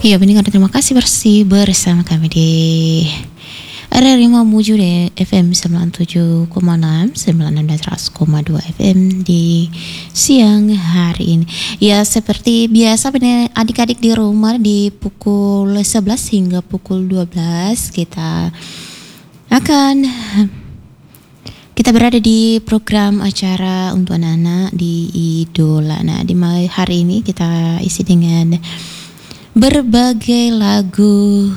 Iya, pendengar terima kasih bersama kami di RRI Mamuju di FM 97,6, 96,2 FM di siang hari ini. Ya, seperti biasa adik-adik di rumah di pukul 11 hingga pukul 12 kita berada di program acara untuk anak-anak di Idola. Nah, di hari ini kita isi dengan berbagai lagu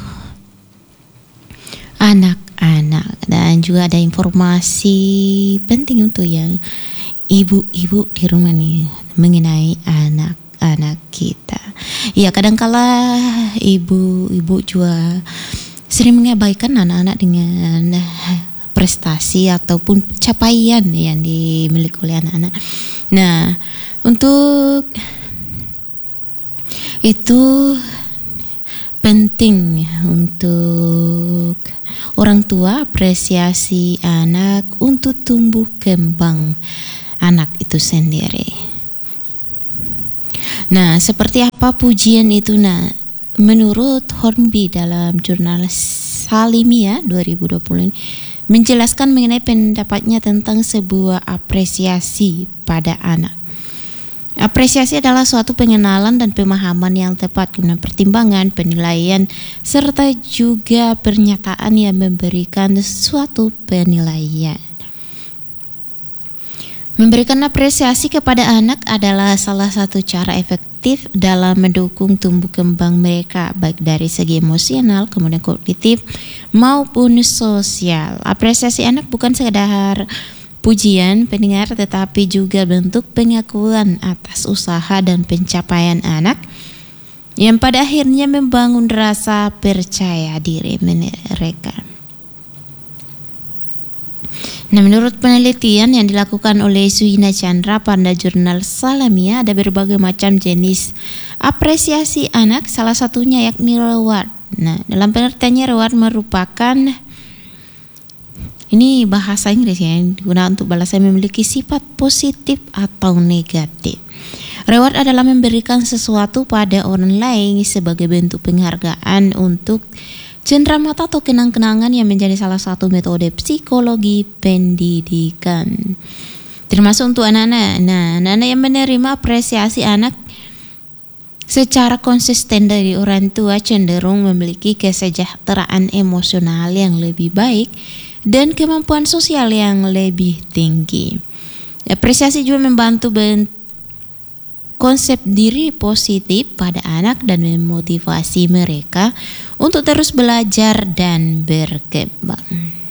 anak-anak dan juga ada informasi penting untuk yang ibu-ibu di rumah nih mengenai anak-anak kita. Ya, kadangkala ibu-ibu juga sering mengabaikan anak-anak dengan prestasi ataupun capaian yang dimiliki oleh anak-anak. Nah, untuk itu penting untuk orang tua apresiasi anak untuk tumbuh kembang anak itu sendiri. Nah, seperti apa pujian itu? Nah, menurut Hornby dalam jurnal Salimia 2020 menjelaskan mengenai pendapatnya tentang sebuah apresiasi pada anak. Apresiasi adalah suatu pengenalan dan pemahaman yang tepat, kemudian pertimbangan, penilaian, serta juga pernyataan yang memberikan suatu penilaian. Memberikan apresiasi kepada anak adalah salah satu cara efektif dalam mendukung tumbuh kembang mereka, baik dari segi emosional, kemudian kognitif, maupun sosial. Apresiasi anak bukan sekedar pujian pendengar, tetapi juga bentuk pengakuan atas usaha dan pencapaian anak yang pada akhirnya membangun rasa percaya diri mereka. Nah, menurut penelitian yang dilakukan oleh Suhina Chandra pada jurnal Salamia, ada berbagai macam jenis apresiasi anak, salah satunya yakni reward. Nah, dalam pengertiannya reward merupakan, ini bahasa Inggris ya, yang digunakan untuk balasan memiliki sifat positif atau negatif. Reward adalah memberikan sesuatu pada orang lain sebagai bentuk penghargaan untuk cenderamata atau kenang-kenangan yang menjadi salah satu metode psikologi pendidikan. Termasuk untuk anak-anak. Nah, anak-anak yang menerima apresiasi anak secara konsisten dari orang tua cenderung memiliki kesejahteraan emosional yang lebih baik dan kemampuan sosial yang lebih tinggi. Apresiasi juga membantu konsep diri positif pada anak dan memotivasi mereka untuk terus belajar dan berkembang.